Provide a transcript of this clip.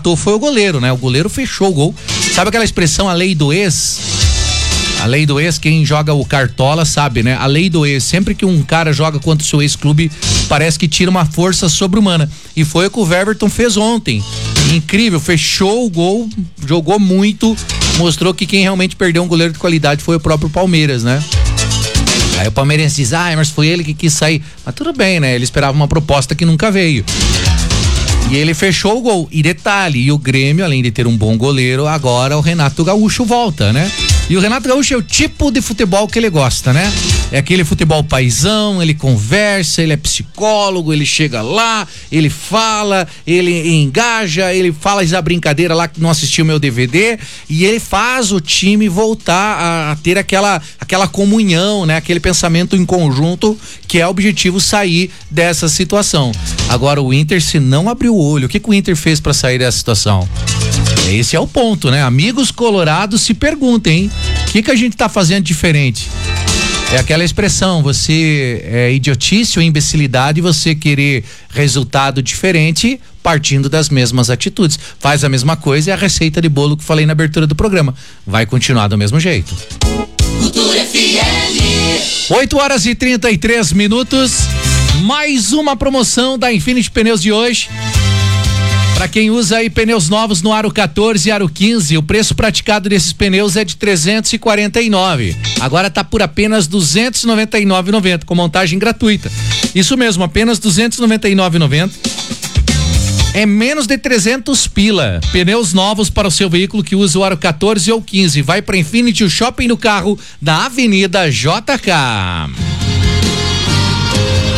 matou foi o goleiro, né? O goleiro fechou o gol. Sabe aquela expressão, a lei do ex? A lei do ex, quem joga o Cartola sabe, né? A lei do ex, sempre que um cara joga contra o seu ex-clube, parece que tira uma força sobre-humana. E foi o que o Weverton fez ontem. Incrível, fechou o gol, jogou muito, mostrou que quem realmente perdeu um goleiro de qualidade foi o próprio Palmeiras, né? Aí o palmeirense diz, mas foi ele que quis sair. Mas tudo bem, né? Ele esperava uma proposta que nunca veio. E ele fechou o gol. E detalhe, e o Grêmio, além de ter um bom goleiro, agora o Renato Gaúcho volta, né? E o Renato Gaúcho é o tipo de futebol que ele gosta, né? É aquele futebol paizão, ele conversa, ele é psicólogo, ele chega lá, ele fala, ele engaja, ele fala essa brincadeira lá que não assistiu meu DVD, e ele faz o time voltar a ter aquela comunhão, né? Aquele pensamento em conjunto, que é o objetivo sair dessa situação. Agora o Inter, se não abrir o olho, o que o Inter fez para sair dessa situação? Esse é o ponto, né? Amigos colorados, se perguntem, hein? O que a gente tá fazendo diferente? É aquela expressão, você é idiotice ou imbecilidade você querer resultado diferente partindo das mesmas atitudes. Faz a mesma coisa, é a receita de bolo que falei na abertura do programa. Vai continuar do mesmo jeito. Cultura FM. 8h33. Mais uma promoção da Infinity Pneus de hoje. Para quem usa aí pneus novos no aro 14 e aro 15, o preço praticado desses pneus é de R$349. Agora tá por apenas R$299,90 com montagem gratuita. Isso mesmo, apenas R$299,90. É menos de 300 pila. Pneus novos para o seu veículo que usa o aro 14 ou 15. Vai para Infinity, o shopping no carro da Avenida JK.